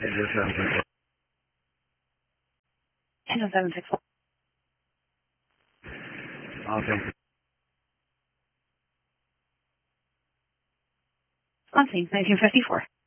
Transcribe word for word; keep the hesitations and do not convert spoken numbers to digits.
Eight zero seven six four. Eight zero seven six four. Okay. Launching nineteen fifty-four.